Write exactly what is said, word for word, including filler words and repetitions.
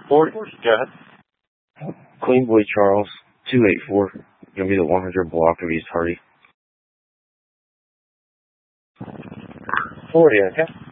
forty. Go ahead. Clean Boy Charles, two eight four. Gonna be the one hundred block of East Hardy. forty, okay.